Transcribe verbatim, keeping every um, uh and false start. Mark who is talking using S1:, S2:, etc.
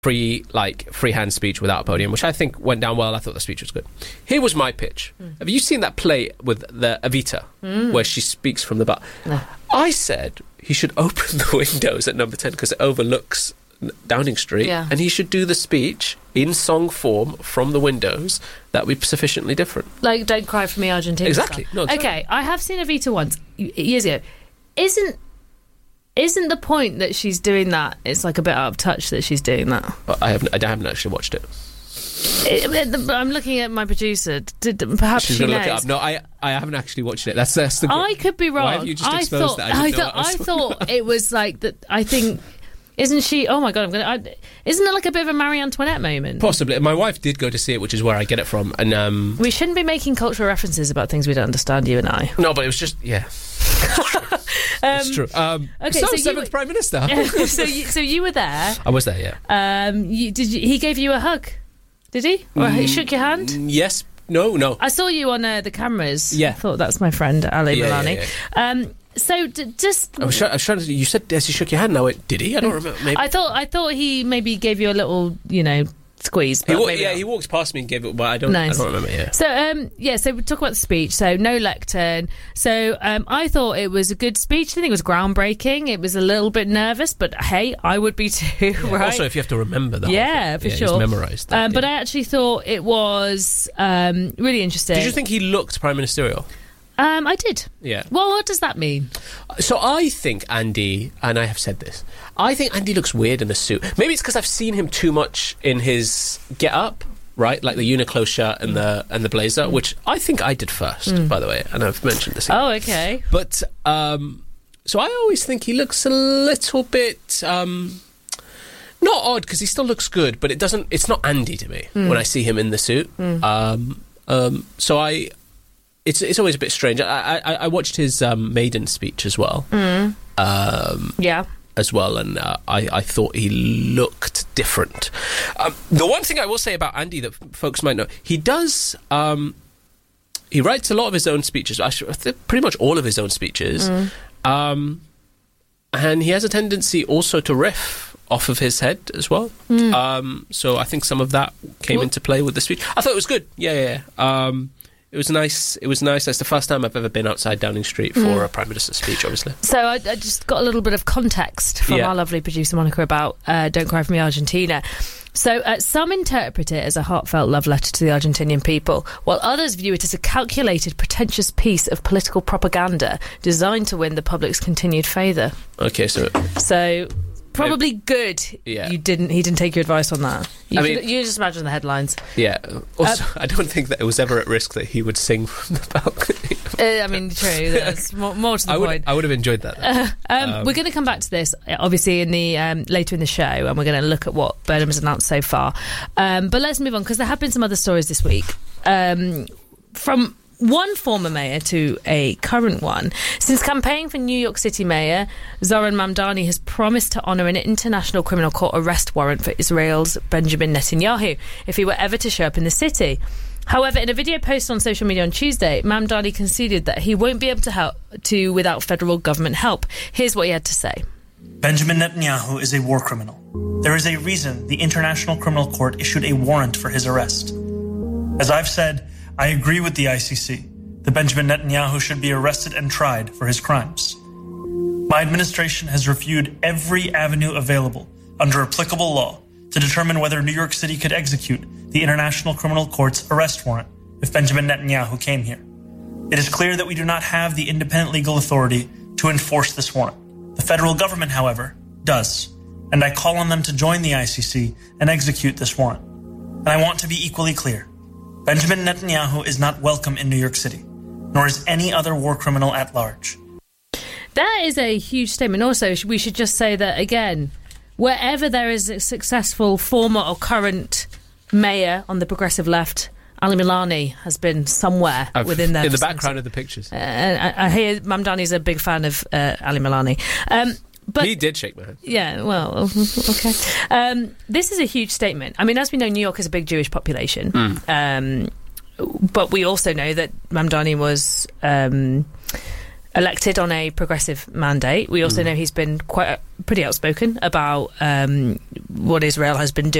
S1: free, like, freehand speech without a podium, which I think went down well. I thought the speech was good. Here was my pitch. Mm. Have you seen that play with the Evita, mm. where she speaks from the bar? No. I said he should open the windows at number ten because it overlooks Downing Street, yeah. and he should do the speech in song form from the windows. That would be sufficiently different.
S2: Like, Don't Cry For Me, Argentina.
S1: Exactly. No, exactly.
S2: Okay, I have seen Evita once, years ago. Isn't... Isn't the point that she's doing that? It's like a bit out of touch that she's doing that.
S1: But I haven't. I haven't actually watched it.
S2: it I'm looking at my producer. Did, perhaps
S1: she's
S2: she
S1: going to
S2: knows.
S1: look it up. No, I. I haven't actually watched it. That's, that's the.
S2: I could be wrong.
S1: Why have you just
S2: I
S1: exposed
S2: thought,
S1: that? I,
S2: I
S1: didn't
S2: thought.
S1: know
S2: I thought it was like that. I think. Isn't she? Oh my god! I'm gonna. I, isn't it like a bit of a Marie Antoinette moment?
S1: Possibly. My wife did go to see it, which is where I get it from. And um,
S2: we shouldn't be making cultural references about things we don't understand. You and I.
S1: No, but it was just yeah.
S2: um,
S1: it's true. Um,
S2: okay,
S1: so,
S2: so
S1: seventh
S2: you,
S1: Prime Minister.
S2: so, you, so you were there.
S1: I was there. Yeah.
S2: Um, you, did you, he gave you a hug? Did he? Or mm, he shook your hand?
S1: Yes. No. No.
S2: I saw you on uh, the cameras.
S1: Yeah.
S2: I thought that's my friend Ali
S1: yeah,
S2: Milani.
S1: Yeah, yeah.
S2: Um. So d- just.
S1: I was, trying, I was trying to. You said as he shook your hand. Now, did he? I don't remember. Maybe.
S2: I thought. I thought he maybe gave you a little, you know, squeeze. But
S1: he wa-
S2: maybe
S1: yeah,
S2: not.
S1: he walked past me and gave it, but I don't. Nice. I don't remember. Yeah.
S2: So um, yeah. So we talk about the speech. So no lectern. So um, I thought it was a good speech. I think it was groundbreaking. It was a little bit nervous, but hey, I would be too.
S1: Yeah,
S2: right.
S1: Also, if you have to remember that.
S2: Yeah, for
S1: yeah,
S2: sure.
S1: He's memorised that.
S2: Um,
S1: yeah.
S2: But I actually thought it was um, really interesting.
S1: Did you think he looked prime ministerial?
S2: Um, I did.
S1: Yeah.
S2: Well, what does that mean?
S1: So I think Andy, and I have said this, I think Andy looks weird in a suit. Maybe it's because I've seen him too much in his get-up, right? Like the Uniqlo shirt and the and the blazer, mm. which I think I did first, mm. by the way, and I've mentioned this.
S2: Oh, okay.
S1: But, um, so I always think he looks a little bit... Um, not odd, because he still looks good, but it doesn't. It's not Andy to me mm. when I see him in the suit. Mm. Um, um, so I... It's it's always a bit strange. I I, I watched his um, maiden speech as well.
S2: Mm.
S1: Um,
S2: yeah.
S1: As well, and uh, I, I thought he looked different. Um, the one thing I will say about Andy that f- folks might know, he does... Um, he writes a lot of his own speeches, actually, pretty much all of his own speeches. Mm. Um, and he has a tendency also to riff off of his head as well. Mm. Um, so I think some of that came what? into play with the speech. I thought it was good. Yeah, yeah, yeah. Um, It was nice. It was nice. That's the first time I've ever been outside Downing Street for mm. a Prime Minister's speech, obviously.
S2: So I, I just got a little bit of context from yeah. our lovely producer Monica about uh, Don't Cry For Me, Argentina. So uh, some interpret it as a heartfelt love letter to the Argentinian people, while others view it as a calculated, pretentious piece of political propaganda designed to win the public's continued favour.
S1: Okay, so...
S2: So... Probably good.
S1: Yeah.
S2: You didn't. He didn't take your advice on that. You,
S1: I mean,
S2: could, you just imagine the headlines.
S1: Yeah. Also, um, I don't think that it was ever at risk that he would sing from the balcony.
S2: uh, I mean, true. That's more, more to the
S1: I would,
S2: point.
S1: I would have enjoyed that.
S2: Uh, um,
S1: um,
S2: we're going to come back to this, obviously, in the um, later in the show, and we're going to look at what Burnham has announced so far. Um, but let's move on because there have been some other stories this week um, from. One former mayor to a current one. Since campaigning for New York City Mayor, Zoran Mamdani has promised to honour an international criminal court arrest warrant for Israel's Benjamin Netanyahu if he were ever to show up in the city. However, in a video posted on social media on Tuesday, Mamdani conceded that he won't be able to help to without federal government help. Here's what he had to say.
S3: Benjamin Netanyahu is a war criminal. There is a reason the International Criminal Court issued a warrant for his arrest. As I've said, I agree with the I C C that Benjamin Netanyahu should be arrested and tried for his crimes. My administration has reviewed every avenue available under applicable law to determine whether New York City could execute the International Criminal Court's arrest warrant if Benjamin Netanyahu came here. It is clear that we do not have the independent legal authority to enforce this warrant. The federal government, however, does, and I call on them to join the I C C and execute this warrant. And I want to be equally clear. Benjamin Netanyahu is not welcome in New York City, nor is any other war criminal at large.
S2: That is a huge statement. Also, we should just say that, again, wherever there is a successful former or current mayor on the progressive left, Ali Milani has been somewhere I've, within there.
S1: In the background of the pictures.
S2: Uh, I, I hear Mamdani's a big fan of uh, Ali Milani. Um, But,
S1: he did shake my hand.
S2: Yeah, well, okay. Um, this is a huge statement. I mean, as we know, New York is a big Jewish population. Mm. Um, but we also know that Mamdani was um, elected on a progressive mandate. We also mm. know he's been quite uh, pretty outspoken about um, what Israel has been doing.